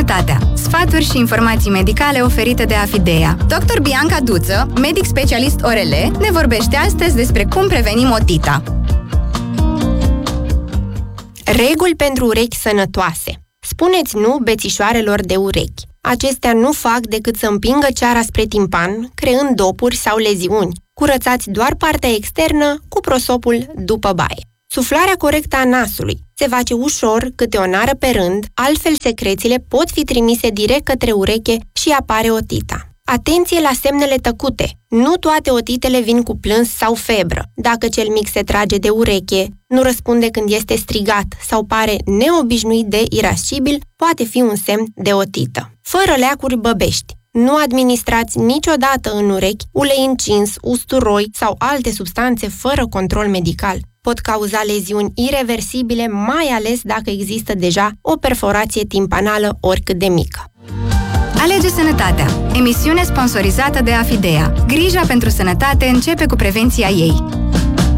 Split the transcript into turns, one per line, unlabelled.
sănătatea. Sfaturi și informații medicale oferite de Afidea. Dr. Bianca Duță, medic specialist ORL, ne vorbește astăzi despre cum prevenim otita.
Reguli pentru urechi sănătoase. Spuneți nu bețișoarelor de urechi. Acestea nu fac decât să împingă ceara spre timpan, creând dopuri sau leziuni. Curățați doar partea externă cu prosopul după baie. Suflarea corectă a nasului se face ușor, câte o nară pe rând, altfel secrețiile pot fi trimise direct către ureche și apare otita. Atenție la semnele tăcute! Nu toate otitele vin cu plâns sau febră. Dacă cel mic se trage de ureche, nu răspunde când este strigat sau pare neobișnuit de irascibil, poate fi un semn de otită. Fără leacuri băbești. Nu administrați niciodată în urechi ulei încins, usturoi sau alte substanțe fără control medical. Pot cauza leziuni ireversibile, mai ales dacă există deja o perforație timpanală oricât de mică.
Alege sănătatea. Emisiune sponsorizată de Afidea. Grija pentru sănătate începe cu prevenția ei.